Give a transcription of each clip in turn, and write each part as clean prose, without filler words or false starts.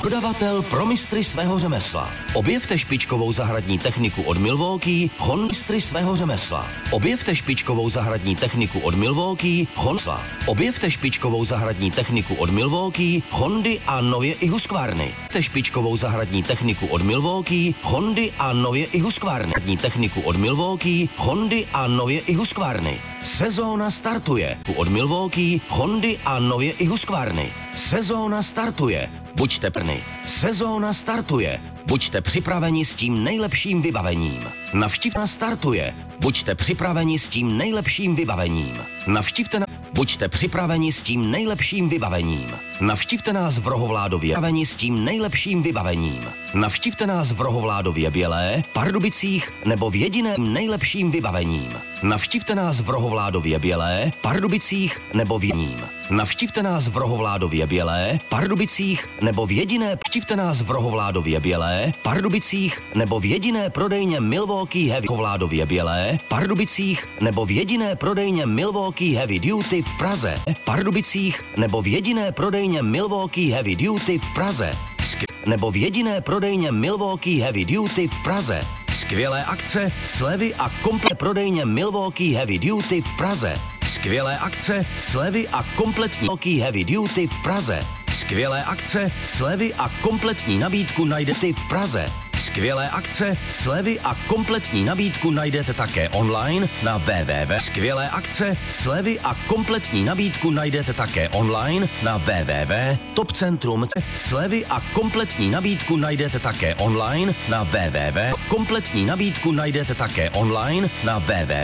Dodavatel pro mistry svého řemesla. Objevte špičkovou zahradní techniku od Milwaukee, mistry svého řemesla. Objevte špičkovou zahradní techniku od Milwaukee, Honda. Objevte špičkovou zahradní techniku od Milwaukee, Hondy a nově i Husqvarny. Objevte špičkovou zahradní techniku od Milwaukee, Hondy a nově i Husqvarny. Techniku od Milwaukee, Hondy a nově i Husqvarny. Sezóna startuje. Od Milwaukee, Hondy a nově i Husqvarny. Sezóna startuje. Buďte prny. Sezóna startuje. Buďte připraveni s tím nejlepším vybavením. Navštivte startuje. Buďte připraveni s tím nejlepším vybavením. Navštivte Buďte připraveni s tím nejlepším vybavením. Navštivte nás v Rohovládově s tím nejlepším vybavením. Navštivte nás v Rohovládově Bělé, Pardubicích nebo v jediném nejlepším vybavením. Navštivte nás v Rohovládově Bělé, Pardubicích nebo v jedním. Navštivte nás v Rohovládově Bělé, Pardubicích nebo v jediné. Navštivte nás v Rohovládově Bělé, Pardubicích nebo v jediné prodejně Milwaukee Heavy. Rohovládově Bělé, Pardubicích nebo v jediné prodejně Milwaukee Heavy Duty v Praze. Pardubicích nebo v jediné prodejně Milwaukee Heavy Duty v Praze. Nebo v jediné prodejně Milwaukee Heavy Duty v Praze. Skvělé akce, slevy a kompletní prodejně Milwaukee Heavy Duty v Praze. Skvělé akce, slevy a kompletní Milwaukee Heavy Duty v Praze. Skvělé akce, slevy a kompletní nabídku najdete v Praze. Skvělé akce, slevy a kompletní nabídku najdete také online na www. Skvělé akce, slevy a kompletní nabídku najdete také online na www.topcentrum. Slevy a kompletní nabídku najdete také online na www. Kompletní nabídku najdete také online na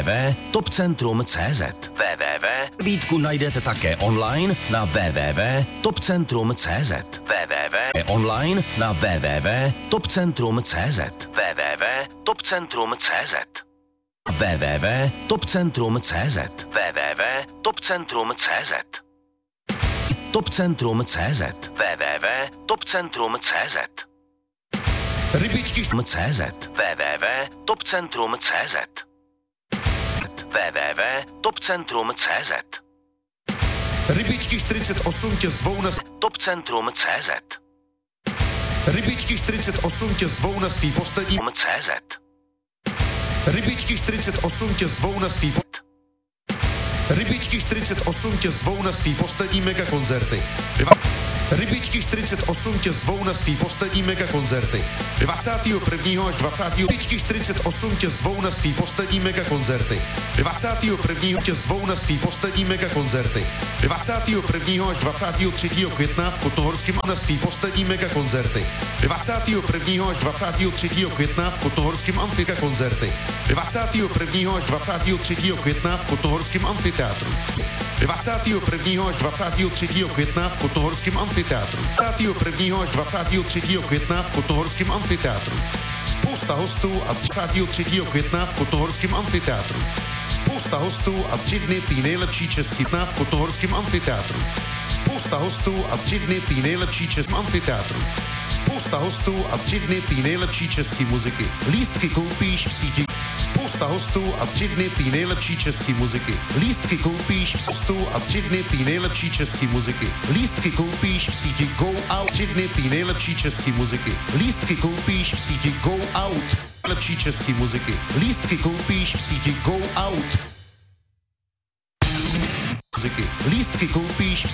www.topcentrum.cz. Nabídku najdete také online na www.topcentrum.cz. Online na www.topcentrum.cz. www.topcentrum.cz. www.topcentrum.cz. www.topcentrum.cz. Topcentrum.cz. www.topcentrum.cz. Rybičky.cz. www.topcentrum.cz. www.topcentrum.cz. Rybičky 48 tě zvou na Topcentrum.cz. Rybičky 48 tě zvou na svý poslední CZ. Rybičky 48 tě zvou na svý Rybičky 48 tě zvou na svý poslední megakoncerty. Rybičky 48 tě zvou na svý poslední megakoncerty. 21. až 20. Rybičky 48 tě zvou na svý poslední megakoncerty. 21. tě zvou na svý poslední megakoncerty. 21. až 23. května v Kotnohorském na svý poslední megakoncerty. 21. až 23. května v Kotnohorském amfiteátru. 21. až 23. května v Kotnohorském amfiteátru. 21. až 23. května v Kotnohorském amfiteátru. 21. až 23. května v Kotnohorském amfiteátru. Spousta hostů a 23. května v Kotnohorském amfiteátru. Spousta hostů a 3 dny tý nejlepší český dna v Kotnohorském amfiteátru. Spousta hostů a 3 dny tý nejlepší český amfiteátru. Spousta hostů a 3 dny tý nejlepší český muziky. Lístky koupíš v síti. Spousta hostů a 3 dny tý nejlepší český muziky. Lístky koupíš v hostů a 3 dny tý nejlepší český muziky. Lístky koupíš v síti Go Out. 3 dny tý nejlepší český muziky. Lístky koupíš v síti Go Out. Lepší český muziky. Lístky koupíš v síti Go Out. Muziky. Lístky koupíš v